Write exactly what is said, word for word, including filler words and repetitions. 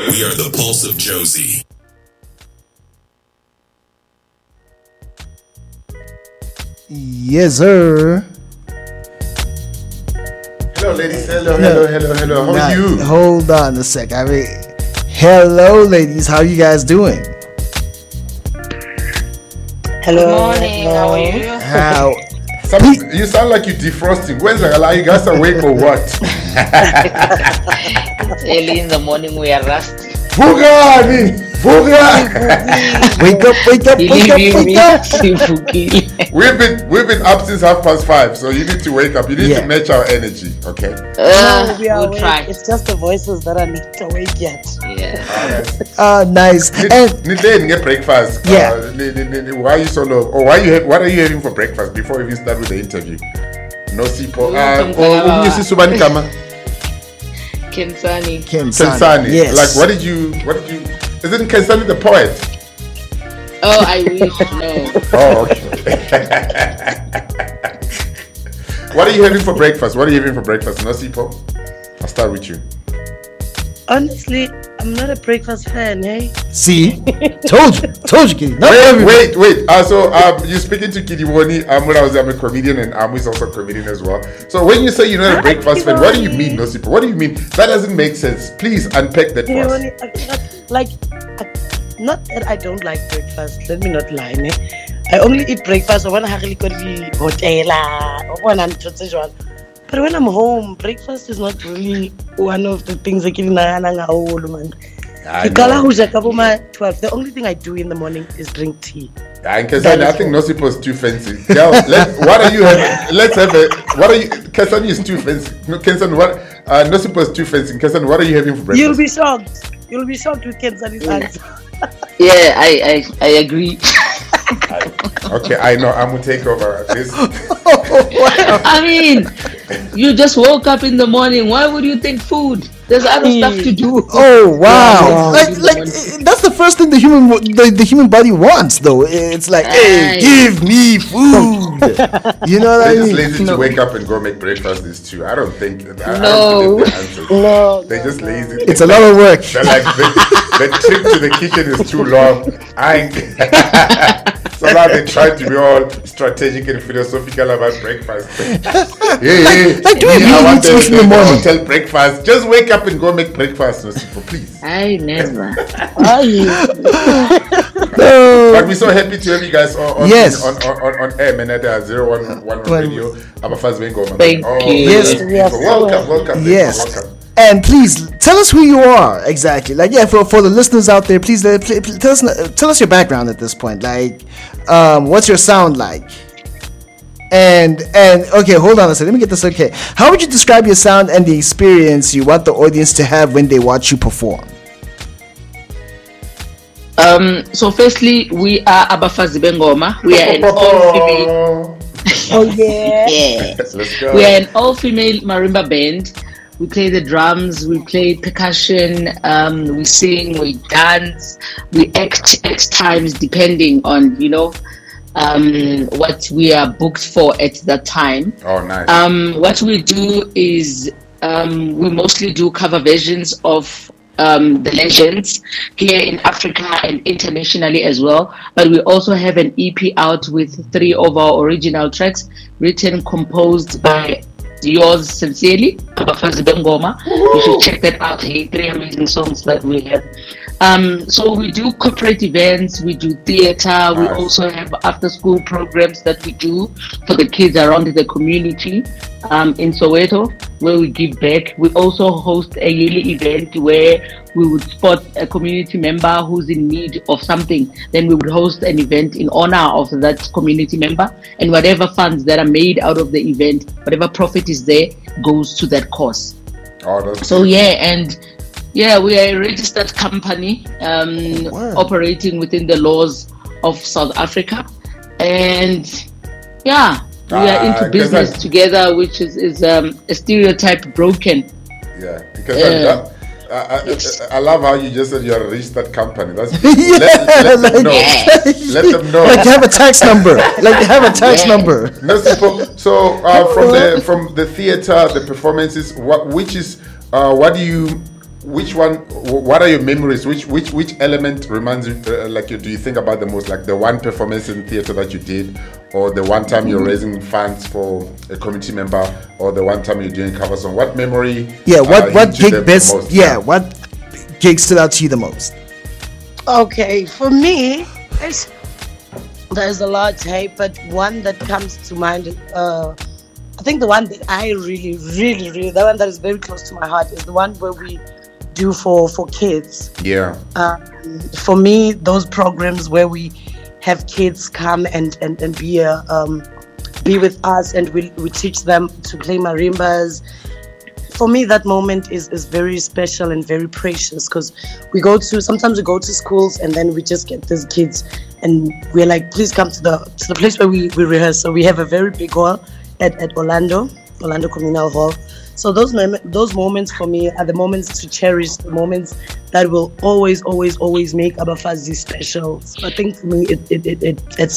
We are the Pulse of Josie. Yes, sir. Hello, ladies. Hello, hello, hello, hello. How Nah, are you? Hold on a sec. I mean, hello, ladies. How you guys doing? Hello. Good morning. How are you? How? Some, you sound like you're defrosting. When's the Are you guys awake or what? It's early in the morning. We are rusty. Bugani! Bugani! Wake up, wake up, wake up, wake up. We've been we've been up since half past five, so you need to wake up. You need Yeah. to match our energy, okay? Uh, No, we are we'll awake. try. It's just the voices that are not awake yet. Yeah. Uh, nice. Need, And need to get breakfast. Yeah. Uh, ni- ni- ni- ni- why are you so low? Or why you ha- what are you having for breakfast before we even start with the interview? No sipo. Uh, Mm, oh, uh, umnyisi subani kama Kensani. Kensani. Kensani. Yes. Like what did you what did you isn't Kensani the poet? Oh, I wish. No. Oh, okay. What are you having for breakfast? What are you having for breakfast? No sipo? I'll start with you. Honestly, I'm not a breakfast fan, hey? See, told you, told you, Kitty. Not Wait, everybody. wait, wait. Uh, so um, you're speaking to Kidiwoni. Um, when I was I'm a comedian and Amu is also a comedian as well. So when you say you're not a Hi, breakfast fan, what do you Kidiwoni. mean, Nosipo? What do you mean? That doesn't make sense. Please unpack that You for know, us. I cannot, like, I, not that I don't like breakfast. Let me not lie, ne? I only eat breakfast when I really go to the hotel or when I'm just one. But when I'm home, breakfast is not really one of the things I can man. I You call know. out twelve. The only thing I do in the morning is drink tea. And Kesani, I think Nosipo is too fancy. Girl, let, what are you having? Let's have a. What are you? Kesani is too fancy. No, Kesani, what? Uh, Nosipo is too fancy. Kesani, what are you having for breakfast? You'll be shocked. You'll be shocked with Kensani's answer. Yeah, I, I, I agree. Okay, I know. I'm gonna take over this. I mean, you just woke up in the morning. Why would you think food? There's other stuff to do. Oh wow! Yeah, like, yeah. like eh, that's the first thing the human wo- the, the human body wants, though. It's like, hey, Aye. give me food. You know what I They're just mean? lazy No. to wake up and go make breakfast. These two, I don't think. I, I No. don't think that's the answer. No, They're no, just no. lazy. It's a lot of work. They're like the, the trip to the kitchen is too long. I ain't. So now they try to be all strategic and philosophical about breakfast. Yeah, yeah. like, do we Me, really I want need to the, eat in the the morning? hotel breakfast. Just wake up and go make breakfast, Nosipo, please. I never. No. But we're so happy to have you guys on on Yes. on, on, on, on air, man, at uh, zero one one Well, radio. Abafazi Wengo, man. Thank Oh, you. Yes. people. Yes. Welcome, welcome. thank you, Yes. welcome. And please tell us who you are exactly. Like, yeah, for, for the listeners out there, please uh, pl- pl- tell us tell us your background at this point. Like, um, what's your sound like? And and okay, hold on a second. Let me get this. Okay, how would you describe your sound and the experience you want the audience to have when they watch you perform? Um, so firstly, we are Abafazi Bengoma. We are an all-female. Oh, yeah. Yeah. Let's go. We are an all-female marimba band. We play the drums, we play percussion, um, we sing, we dance, we act at times depending on, you know, um, what we are booked for at that time. Oh, nice. Um, what we do is um, we mostly do cover versions of um, the legends here in Africa and internationally as well. But we also have an E P out with three of our original tracks written, composed by yours sincerely, Abafazi Bengoma. You should check that out. Hey, three amazing songs that we have. Um, so we do corporate events, we do theater, we Nice. also have after school programs that we do for the kids around the community um, in Soweto, where we give back. We also host a yearly event where we would spot a community member who's in need of something. Then we would host an event in honor of that community member, and whatever funds that are made out of the event, whatever profit is there, goes to that cause. Oh, that's So yeah, and yeah, we are a registered company um, Wow. operating within the laws of South Africa, and yeah, we are Ah, into 'cause business I- together, which is is um, a stereotype broken. yeah. Because Yeah. that, I, I, I, I love how you just said you're a registered company. That's Yeah, let, let them like- know. Let them know. Like you have a tax number. Like you have a tax Yeah. number. No, so, so uh, from the from the theater, the performances, what which is uh, what do you which one? What are your memories? Which which which element reminds you? Uh, like, you, do you think about the most? Like the one performance in theater that you did, or the one time you're raising funds for a community member, or the one time you're doing cover song? What memory? Yeah, what uh, what hit you gig the best? most? Yeah, what gig stood out to you the most? Okay, for me, it's, there's a lot, hey, but one that comes to mind, uh, I think the one that I really, really, really, the one that is very close to my heart is the one where we do for, for kids. Yeah. Um, for me, those programs where we have kids come and, and, and be a, um, be with us, and we, we teach them to play marimbas. For me, that moment is, is very special and very precious, because we go to, sometimes we go to schools and then we just get these kids and we're like, please come to the to the place where we, we rehearse. So we have a very big hall at, at Orlando, Orlando Communal Hall. So those mom- those moments for me are the moments to cherish, the moments that will always, always, always make Abafazi special. So I think for me, it, it, it, it it's